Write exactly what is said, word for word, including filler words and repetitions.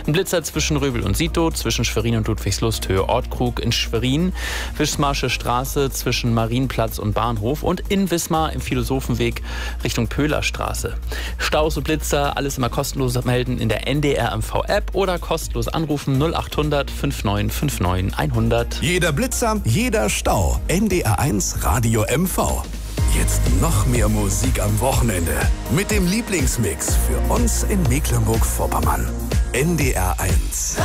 Ein Blitzer zwischen Röbel und Sito, zwischen Schwerin und Ludwigslust, Höhe Ortkrug in Schwerin. Wismarsche Straße zwischen Marienplatz und Bahnhof. Und in Wismar im Philosophenweg Richtung Pöhlerstraße. Staus und Blitzer, alles immer kostenlos melden in der N D R M V-App oder kostenlos anrufen null acht hundert fünfundneunzig fünfundneunzig hundert. Jeder Blitzer, jeder Stau. N D R eins Radio M V. Jetzt noch mehr Musik am Wochenende. Mit dem Lieblingsmix für uns in Mecklenburg-Vorpommern. N D R eins.